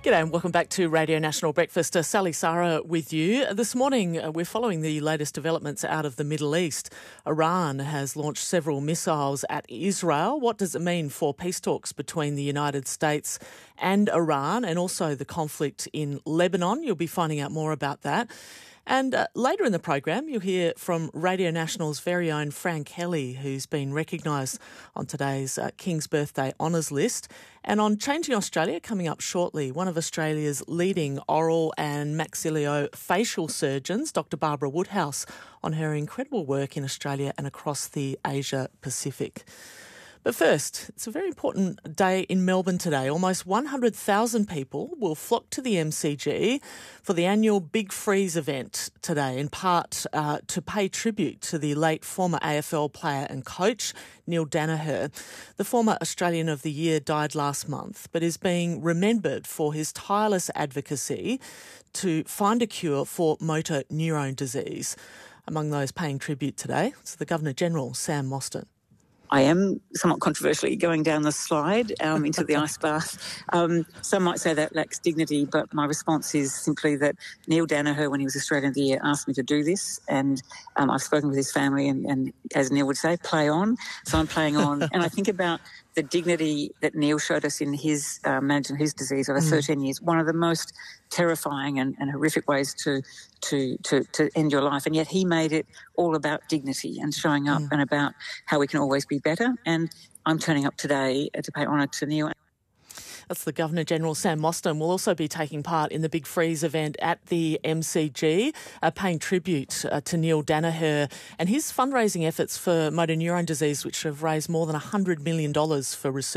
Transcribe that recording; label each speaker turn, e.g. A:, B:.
A: G'day and welcome back to Radio National Breakfast. Sally Sarah with you. This morning we're following the latest developments out of the Middle East. Iran has launched several missiles at Israel. What does it mean for peace talks between the United States and Iran, and also the conflict in Lebanon? You'll be finding out more about that. And later in the program, you'll hear from Radio National's very own Fran Kelly, who's been recognised on today's King's Birthday Honours list. And on Changing Australia, coming up shortly, one of Australia's leading oral and maxillofacial surgeons, Dr. Barbara Woodhouse, on her incredible work in Australia and across the Asia Pacific. But first, it's a very important day in Melbourne today. Almost 100,000 people will flock to the MCG for the annual Big Freeze event today, in part to pay tribute to the late former AFL player and coach, Neil Daniher. The former Australian of the Year died last month, but is being remembered for his tireless advocacy to find a cure for motor neurone disease. Among those paying tribute today is the Governor-General, Sam Mostyn.
B: I am somewhat controversially going down the slide into the ice bath. Some might say that lacks dignity, but my response is simply that Neil Daniher, when he was Australian of the Year, asked me to do this, and I've spoken with his family, and as Neil would say, play on. So I'm playing on, and I think about the dignity that Neil showed us in his managing his disease over 13 years. One of the most terrifying and horrific ways to end your life, and yet he made it all about dignity and showing up and about how we can always be better. And I'm turning up today to pay honour to Neil.
A: That's the Governor-General, Sam Mostyn. Will also be taking part in the Big Freeze event at the MCG, paying tribute to Neil Daniher and his fundraising efforts for motor neurone disease, which have raised more than $100 million for research.